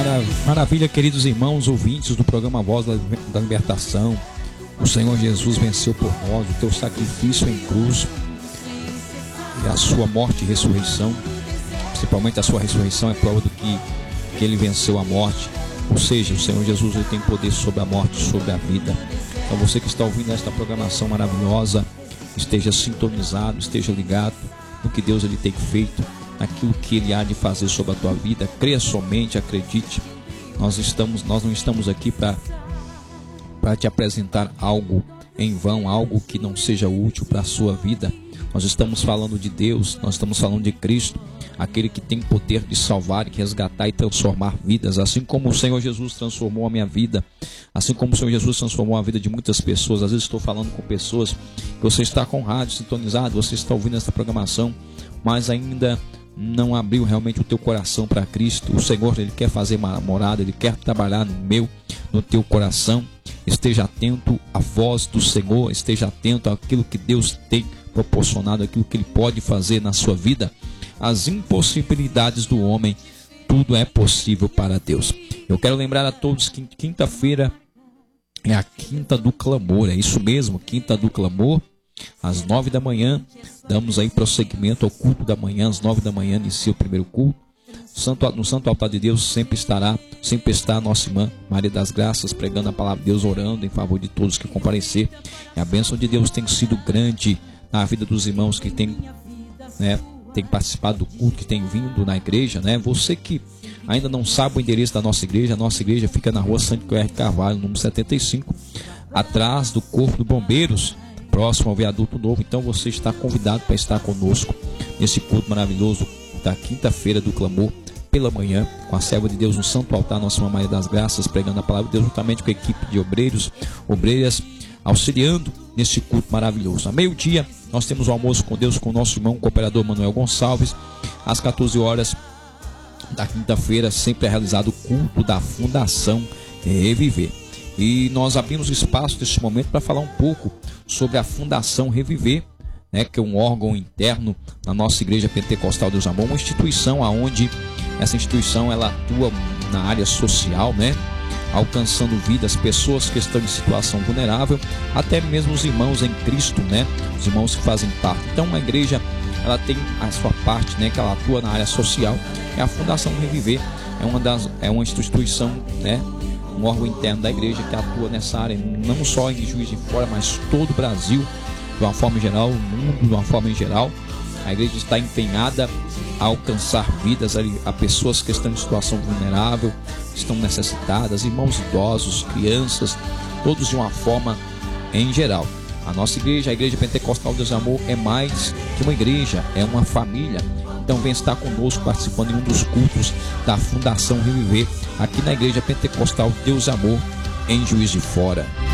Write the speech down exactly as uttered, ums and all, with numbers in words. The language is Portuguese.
Maravilha, queridos irmãos, ouvintes do programa Voz da Libertação. O Senhor Jesus venceu por nós, o teu sacrifício em cruz e a sua morte e ressurreição, principalmente a sua ressurreição, é prova do que, que ele venceu a morte. Ou seja, o Senhor Jesus ele tem poder sobre a morte, sobre a vida. Então você que está ouvindo esta programação maravilhosa, esteja sintonizado, esteja ligado no que Deus ele tem feito, naquilo que ele há de fazer sobre a tua vida. Creia somente, acredite. Nós, estamos, nós não estamos aqui para para te apresentar algo em vão, algo que não seja útil para a sua vida. Nós estamos falando de Deus, nós estamos falando de Cristo, aquele que tem poder de salvar, de resgatar e transformar vidas, assim como o Senhor Jesus transformou a minha vida, assim como o Senhor Jesus transformou a vida de muitas pessoas. Às vezes estou falando com pessoas, você está com o rádio sintonizado, você está ouvindo essa programação, mas ainda não abriu realmente o teu coração para Cristo. O Senhor ele quer fazer uma morada, ele quer trabalhar no meu, no teu coração. Esteja atento à voz do Senhor, esteja atento àquilo que Deus tem proporcionado, aquilo que ele pode fazer na sua vida. As impossibilidades do homem, tudo é possível para Deus. Eu quero lembrar a todos que quinta-feira é a quinta do clamor, é isso mesmo, quinta do clamor, às nove da manhã, damos aí prosseguimento ao culto da manhã, às nove da manhã inicia o primeiro culto. Santo, no Santo Altar de Deus sempre estará, sempre está a nossa irmã Maria das Graças, pregando a palavra de Deus, orando em favor de todos que comparecer. E a bênção de Deus tem sido grande na vida dos irmãos que tem, né, tem participado do culto, que tem vindo na igreja, né? Você que ainda não sabe o endereço da nossa igreja, a nossa igreja fica na rua Santo R. Carvalho, número setenta e cinco, atrás do Corpo dos Bombeiros, próximo ao Viaduto Novo. Então você está convidado para estar conosco nesse culto maravilhoso da quinta-feira do clamor, pela manhã, com a serva de Deus no Santo Altar, nossa irmã Maria das Graças, pregando a palavra de Deus, juntamente com a equipe de obreiros, obreiras, auxiliando nesse culto maravilhoso. A meio-dia, nós temos o almoço com Deus com o nosso irmão, o cooperador Manuel Gonçalves. Às quatorze horas da quinta-feira, sempre é realizado o culto da Fundação Reviver. E nós abrimos espaço neste momento para falar um pouco sobre a Fundação Reviver, né, que é um órgão interno na nossa Igreja Pentecostal Deus Amor, uma instituição aonde essa instituição ela atua na área social, né, alcançando vidas, pessoas que estão em situação vulnerável, até mesmo os irmãos em Cristo, né, os irmãos que fazem parte. Então a igreja ela tem a sua parte, né, que ela atua na área social. É a Fundação Reviver, é uma das é uma instituição, né, um órgão interno da igreja que atua nessa área, não só em Juiz de Fora, mas todo o Brasil, de uma forma geral, o mundo de uma forma em geral. A igreja está empenhada a alcançar vidas a pessoas que estão em situação vulnerável, estão necessitadas, irmãos idosos, crianças, todos de uma forma em geral. A nossa igreja, a Igreja Pentecostal Deus Amor, é mais que uma igreja, é uma família. Então vem estar conosco participando em um dos cultos da Fundação Reviver, aqui na Igreja Pentecostal Deus Amor, em Juiz de Fora.